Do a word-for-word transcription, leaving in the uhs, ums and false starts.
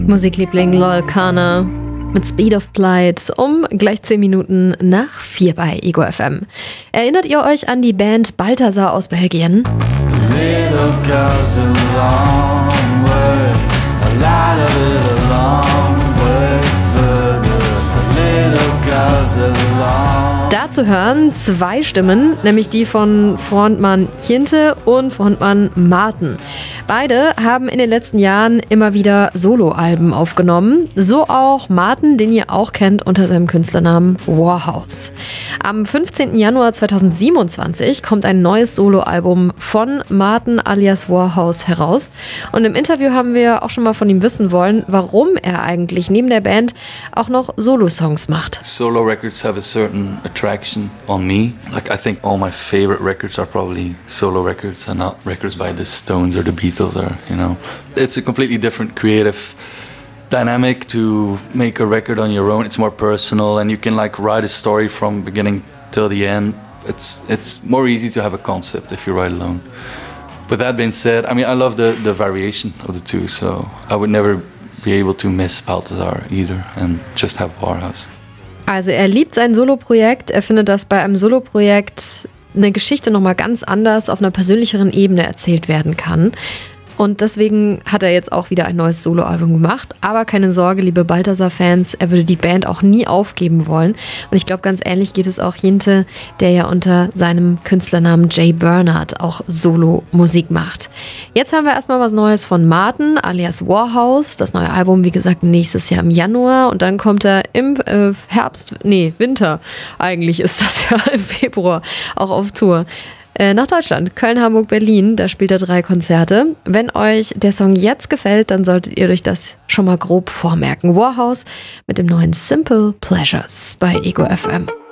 Musikliebling Loyle Carner mit Speed of Flight um gleich zehn Minuten nach vier bei Ego F M. Erinnert ihr euch an die Band Balthazar aus Belgien? Dazu hören zwei Stimmen, nämlich die von Frontmann Jinte und Frontmann Maarten. Beide haben in den letzten Jahren immer wieder Soloalben aufgenommen. So auch Maarten, den ihr auch kennt unter seinem Künstlernamen Warhouse. Am fünfzehnten Januar zweitausendsiebenundzwanzig kommt ein neues Soloalbum von Maarten alias Warhouse heraus. Und im Interview haben wir auch schon mal von ihm wissen wollen, warum er eigentlich neben der Band auch noch Solo-Songs macht. Solo records have a certain attraction on me. Like I think all my favorite records are probably solo records and not records by the Stones or the Beatles. Or, you know, it's a completely different creative dynamic to make a record on your own. It's more personal, and you can like write a story from beginning till the end. It's it's more easy to have a concept if you write alone. But that being said, I mean, I love the the variation of the two, so I would never be able to miss Balthazar either, and just have Warhouse. Also er liebt sein Soloprojekt. Er findet, dass bei einem Soloprojekt eine Geschichte nochmal ganz anders auf einer persönlicheren Ebene erzählt werden kann. Und deswegen hat er jetzt auch wieder ein neues Soloalbum gemacht. Aber keine Sorge, liebe Balthazar-Fans, er würde die Band auch nie aufgeben wollen. Und ich glaube, ganz ähnlich geht es auch Jinte, der ja unter seinem Künstlernamen Jay Bernard auch Solo-Musik macht. Jetzt haben wir erstmal was Neues von Maarten alias Warhouse. Das neue Album, wie gesagt, nächstes Jahr im Januar. Und dann kommt er im äh, Herbst, nee, Winter, eigentlich ist das ja im Februar, auch auf Tour. Nach Deutschland, Köln, Hamburg, Berlin, da spielt er drei Konzerte. Wenn euch der Song jetzt gefällt, dann solltet ihr euch das schon mal grob vormerken. Warhouse mit dem neuen Simple Pleasures bei Ego F M.